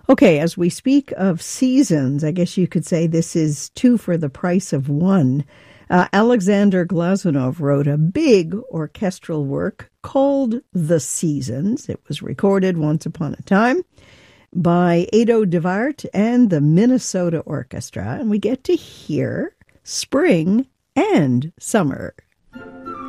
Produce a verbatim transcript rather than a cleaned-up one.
Okay, as we speak of seasons, I guess you could say this is two for the price of one. Uh, Alexander Glazunov wrote a big orchestral work called The Seasons. It was recorded once upon a time by Ado DeWaart and the Minnesota Orchestra, and we get to hear spring and summer.